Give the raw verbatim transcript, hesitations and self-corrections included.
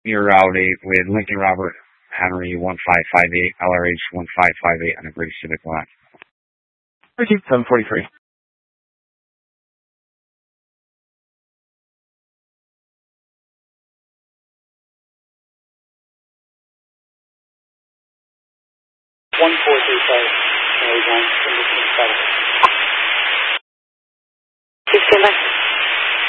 Near Route eight with Lincoln Robert Henry one five five eight, L R H one five five eight on a gray Civic lot. Received seven forty-three. one four three five. Please stand by.